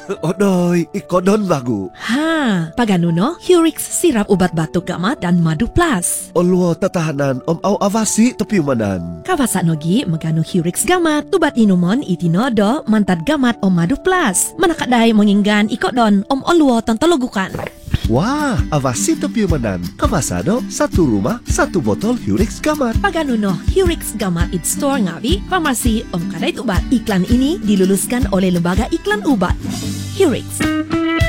Odoy, ikodon bagu. Ha, paganuno, Hurix sirap obat batuk gamat dan madu plus. Olwo tatahanan au avasi tepi manan. Kawasa nogi meganu Hurix gamat, tubat inumon itinodo mantad gamat madu plus. Manakadai menginggan ikodon olwo tontologukan. Wah, avasi tepi manan. Kawasado, satu rumah, satu botol Hurix Gamat. Paganuno, Hurix gamat it store ngawi, farmasi kadai tubat. Iklan ini diluluskan oleh Lembaga Iklan Obat. Hurix.